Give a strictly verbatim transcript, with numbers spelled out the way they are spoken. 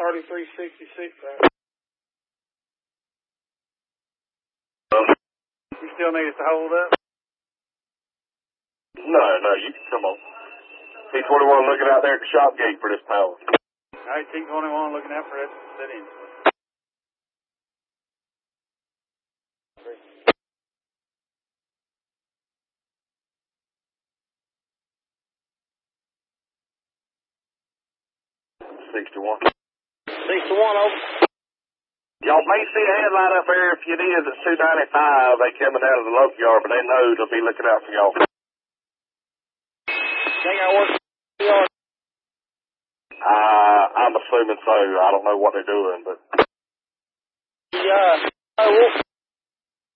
thirty-three sixty-six. You still need us to hold up? No, no, you can come on. T twenty-one looking out there at the shop gate for this power. All right, T twenty-one looking out for us to sit in. sixty-one. sixty-one, over. Y'all may see a headlight up there if you need at two ninety-five. They coming out of the local yard, but they know they'll be looking out for y'all. Think I work the yard? Uh, I'm assuming so. I don't know what they're doing, but... Yeah, uh, we'll